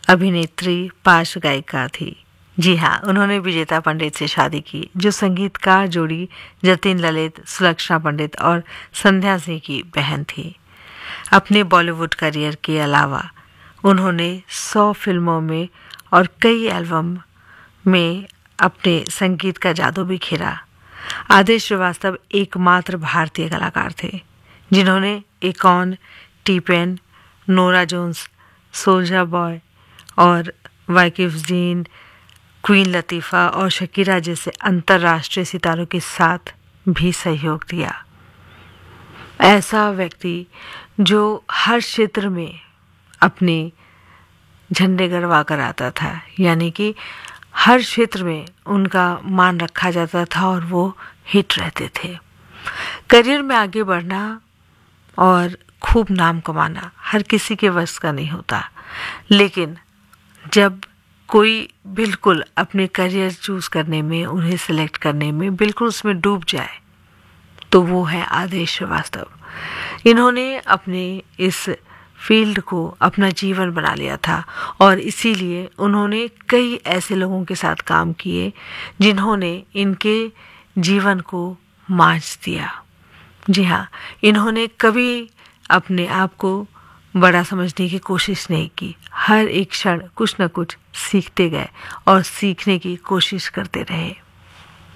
अभिनेत्री पार्श्व गायिका थी। जी हाँ, उन्होंने विजेता पंडित से शादी की, जो संगीतकार जोड़ी जतिन ललित, सुलक्षणा पंडित और संध्या सिंह की बहन थी। अपने बॉलीवुड करियर के अलावा उन्होंने 100 फिल्मों में और कई एल्बम में अपने संगीत का जादू भी खेला। आदेश श्रीवास्तव एकमात्र भारतीय कलाकार थे जिन्होंने एकॉन, T-pen, Nora Jones, soldier boy और वाकिफ जीन, क्वीन लतीफ़ा और शकीरा जैसे अंतर्राष्ट्रीय सितारों के साथ भी सहयोग दिया। ऐसा व्यक्ति जो हर क्षेत्र में अपने झंडे गड़वा कर आता था, यानी कि हर क्षेत्र में उनका मान रखा जाता था और वो हिट रहते थे। करियर में आगे बढ़ना और खूब नाम कमाना हर किसी के वश का नहीं होता, लेकिन जब कोई बिल्कुल अपने करियर चूज़ करने में, उन्हें सेलेक्ट करने में बिल्कुल उसमें डूब जाए, तो वो है आदेश श्रीवास्तव। इन्होंने अपने इस फील्ड को अपना जीवन बना लिया था और इसीलिए उन्होंने कई ऐसे लोगों के साथ काम किए जिन्होंने इनके जीवन को मांझ दिया। जी हाँ, इन्होंने कभी अपने आप को बड़ा समझने की कोशिश नहीं की। हर एक क्षण कुछ न कुछ सीखते गए और सीखने की कोशिश करते रहे।